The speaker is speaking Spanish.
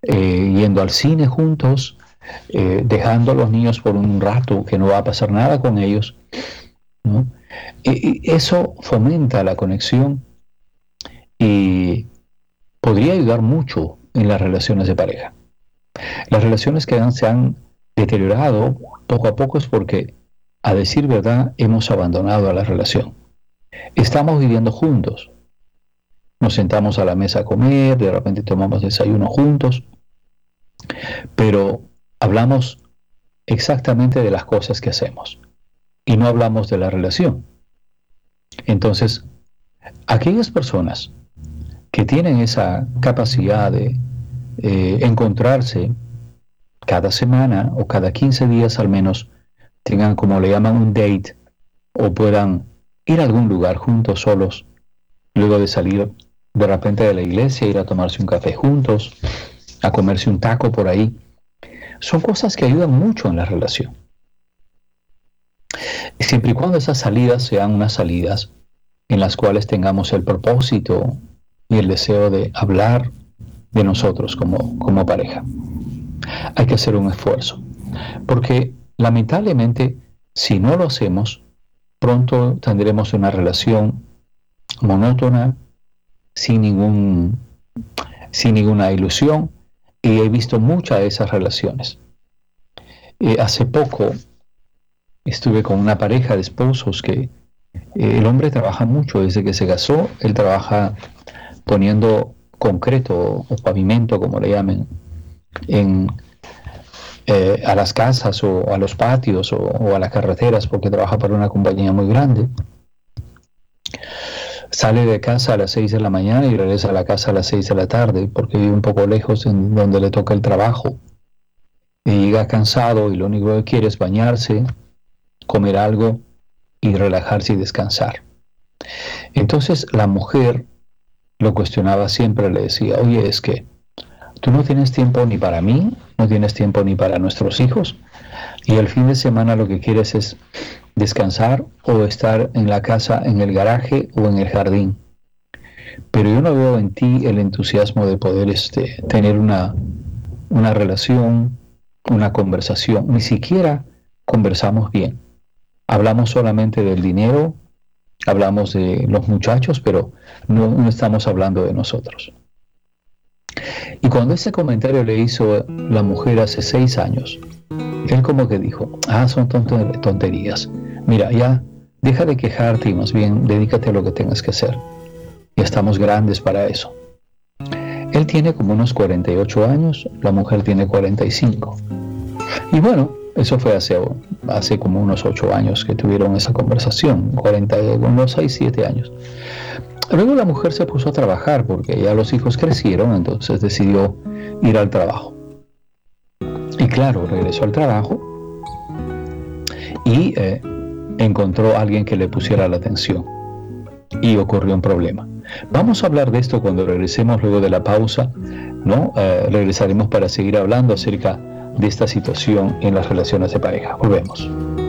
yendo al cine juntos, dejando a los niños por un rato que no va a pasar nada con ellos, ¿no? Y eso fomenta la conexión y podría ayudar mucho en las relaciones de pareja. Las relaciones que se han deteriorado poco a poco es porque, a decir verdad, hemos abandonado a la relación. Estamos viviendo juntos. Nos sentamos a la mesa a comer, de repente tomamos desayuno juntos, pero hablamos exactamente de las cosas que hacemos y no hablamos de la relación. Entonces, aquellas personas que tienen esa capacidad de encontrarse cada semana o cada 15 días al menos, tengan como le llaman un date o puedan ir a algún lugar juntos solos, luego de salir de repente de la iglesia, ir a tomarse un café juntos, a comerse un taco por ahí, son cosas que ayudan mucho en la relación. Siempre y cuando esas salidas sean unas salidas en las cuales tengamos el propósito y el deseo de hablar de nosotros como pareja. Hay que hacer un esfuerzo, porque lamentablemente si no lo hacemos, pronto tendremos una relación monótona, sin ninguna ilusión, y he visto muchas de esas relaciones. Hace poco estuve con una pareja de esposos que el hombre trabaja mucho desde que se casó. Él trabaja poniendo concreto o pavimento, como le llamen, a las casas o a los patios o a las carreteras, porque trabaja para una compañía muy grande. Sale de casa a las 6 de la mañana y regresa a la casa a las 6 de la tarde, porque vive un poco lejos en donde le toca el trabajo. Y llega cansado y lo único que quiere es bañarse, comer algo y relajarse y descansar. Entonces la mujer lo cuestionaba siempre, le decía: oye, es que tú no tienes tiempo ni para mí, no tienes tiempo ni para nuestros hijos, y el fin de semana lo que quieres es descansar o estar en la casa, en el garaje o en el jardín. Pero yo no veo en ti el entusiasmo de poder tener una relación, una conversación. Ni siquiera conversamos bien. Hablamos solamente del dinero, hablamos de los muchachos, pero no estamos hablando de nosotros. Y cuando ese comentario le hizo la mujer hace 6 años, él como que dijo: son tonterías. Mira, ya deja de quejarte y más bien dedícate a lo que tengas que hacer. Ya estamos grandes para eso. Él tiene como unos 48 años, la mujer tiene 45. Y bueno, eso fue hace como unos 8 años que tuvieron esa conversación, unos 6, 7 años. Luego la mujer se puso a trabajar porque ya los hijos crecieron, entonces decidió ir al trabajo. Y claro, regresó al trabajo y encontró a alguien que le pusiera la atención. Y ocurrió un problema. Vamos a hablar de esto cuando regresemos luego de la pausa, ¿no? Regresaremos para seguir hablando acerca de esta situación en las relaciones de pareja. Volvemos.